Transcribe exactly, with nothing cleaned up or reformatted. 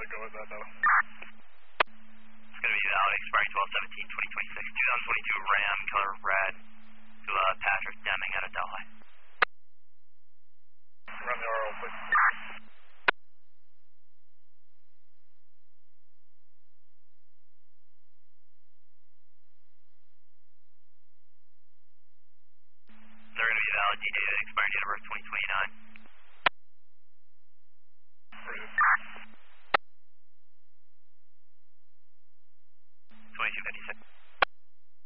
go with that, though. It's going to be valid, expiring twelve seventeen twenty twenty-six. twenty twenty-two Ram, color red, to uh, Patrick Deming out of Delhi. Run the R O, please. They're going to be valid, D David, expiring date of birth twenty twenty-nine.